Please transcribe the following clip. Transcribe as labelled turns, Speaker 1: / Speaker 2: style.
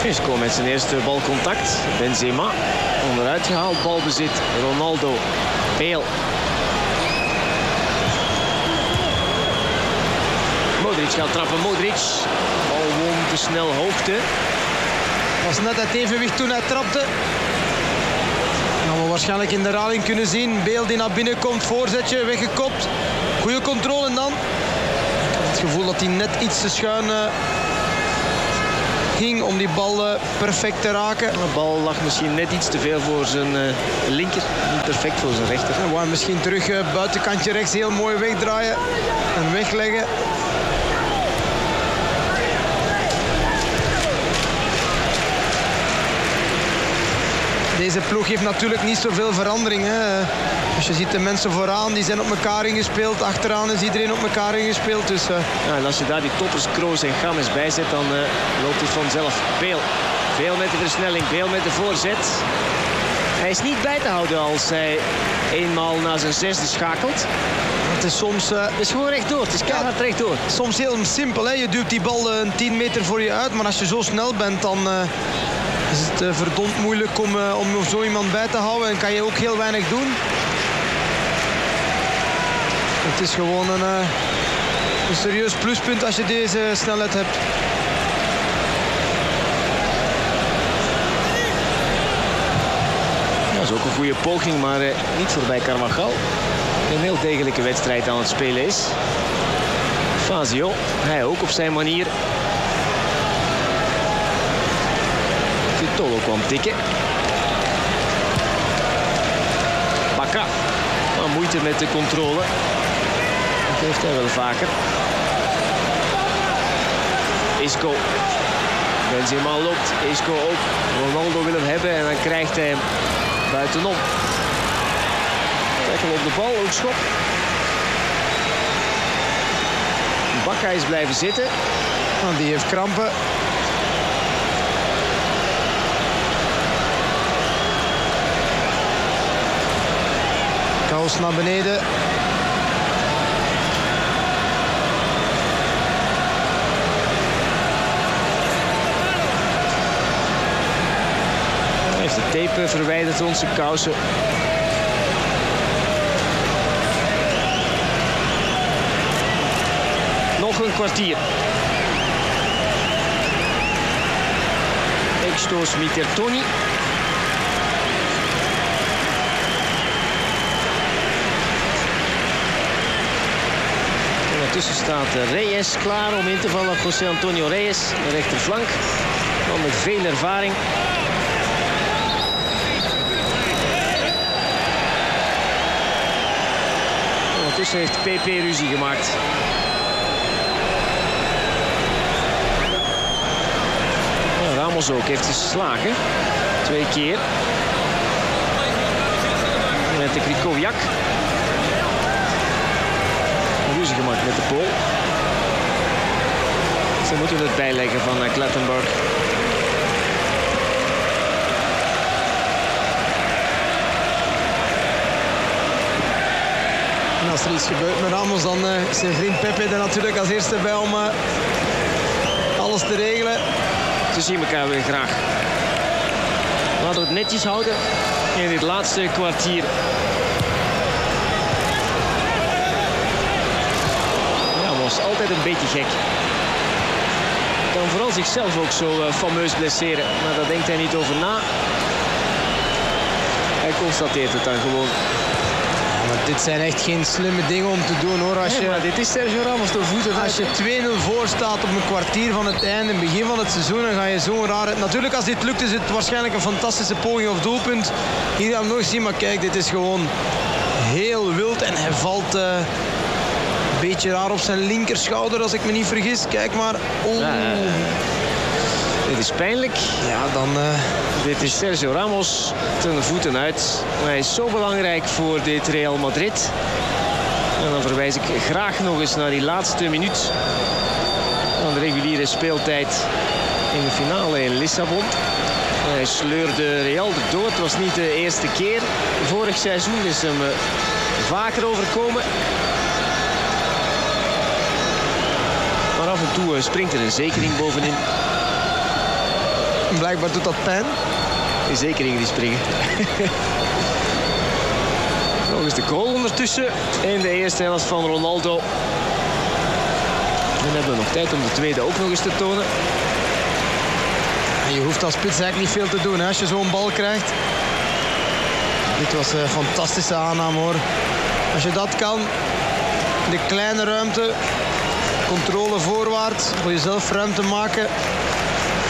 Speaker 1: Isco met zijn eerste balcontact. Benzema onderuit gehaald, balbezit. Ronaldo, Bale. Modric gaat trappen, Modric. Bal won te snel hoogte.
Speaker 2: Was net het evenwicht toen hij trapte. Gaan we waarschijnlijk in de herhaling kunnen zien. Bale die naar binnen komt, voorzetje, weggekopt. Goede controle dan. Ik had het gevoel dat hij net iets te schuin ging om die bal perfect te raken.
Speaker 1: De bal lag misschien net iets te veel voor zijn linker. Niet perfect voor zijn rechter.
Speaker 2: Hij wou misschien terug buitenkantje rechts heel mooi wegdraaien en wegleggen. Deze ploeg heeft natuurlijk niet zoveel verandering. Hè. Dus je ziet de mensen vooraan, die zijn op elkaar ingespeeld. Achteraan is iedereen op elkaar ingespeeld. Dus,
Speaker 1: ja, en als je daar die toppers, Kroos en James bij zet, dan loopt het vanzelf. Bale met de versnelling, Bale met de voorzet. Hij is niet bij te houden als hij eenmaal naar zijn zesde schakelt.
Speaker 2: Het is soms...
Speaker 1: Het is gewoon rechtdoor, het is keihard rechtdoor.
Speaker 2: Soms heel simpel, hè. Je duwt die bal 10 meter voor je uit. Maar als je zo snel bent, dan is het verdomd moeilijk om zo iemand bij te houden. En kan je ook heel weinig doen. Het is gewoon een serieus pluspunt als je deze snelheid hebt.
Speaker 1: Ja, dat is ook een goede poging, maar niet voorbij Carvajal. Een heel degelijke wedstrijd aan het spelen is. Fazio, hij ook op zijn manier. Vitolo kwam tikken. Bacca. Nou, moeite met de controle. Dat heeft hij wel vaker. Isco. Benzema loopt. Isco ook. Ronaldo wil hem hebben en dan krijgt hij hem buitenom. Tackle op de bal, ook schop. Bacca is blijven zitten.
Speaker 2: Nou, die heeft krampen. Kous naar beneden.
Speaker 1: Hij heeft de tape verwijderd rond zijn kousen. Nog een kwartier. Ekstoos Mitertoni. Ondertussen staat Reyes klaar om in te vallen. José Antonio Reyes, de rechterflank. Man met veel ervaring. Ondertussen heeft PP ruzie gemaakt. Ramos ook heeft geslagen. 2 keer. Met de Krikowiak. Ruzie gemaakt met de Pool. Ze moeten het bijleggen van Klettenberg.
Speaker 2: En als er iets gebeurt met Ramos, dan is zijn vriend Pepe er natuurlijk als eerste bij om alles te regelen.
Speaker 1: Ze zien elkaar weer graag. Laten we het netjes houden in dit laatste kwartier. Ramos, altijd een beetje gek. Kan vooral zichzelf ook zo fameus blesseren. Maar daar denkt hij niet over na. Hij constateert het dan gewoon.
Speaker 2: Maar dit zijn echt geen slimme dingen om te doen, hoor.
Speaker 1: Maar dit is Sergio Ramos door voeten.
Speaker 2: Als je 2-0 voor staat op een kwartier van het einde, begin van het seizoen, dan ga je zo'n rare... Natuurlijk, als dit lukt, is het waarschijnlijk een fantastische poging of doelpunt. Hier gaan we nog zien, maar kijk, dit is gewoon heel wild. En hij valt een beetje raar op zijn linkerschouder, als ik me niet vergis. Kijk maar. Oh.
Speaker 1: Dit is pijnlijk.
Speaker 2: Ja, dan...
Speaker 1: Dit is Sergio Ramos ten voeten uit. Hij is zo belangrijk voor dit Real Madrid. En dan verwijs ik graag nog eens naar die laatste minuut van de reguliere speeltijd in de finale in Lissabon. Hij sleurde Real erdoor. Het was niet de eerste keer. Vorig seizoen is hem vaker overkomen. Maar af en toe springt er een zekering bovenin.
Speaker 2: Blijkbaar doet dat pijn.
Speaker 1: Zeker in die springen. Nog eens de goal ondertussen in de eerste helft van Ronaldo. Dan hebben we nog tijd om de tweede ook nog eens te tonen.
Speaker 2: En je hoeft als spits eigenlijk niet veel te doen hè, als je zo'n bal krijgt. Dit was een fantastische aanname hoor. Als je dat kan, de kleine ruimte, controle voorwaarts, voor jezelf ruimte maken.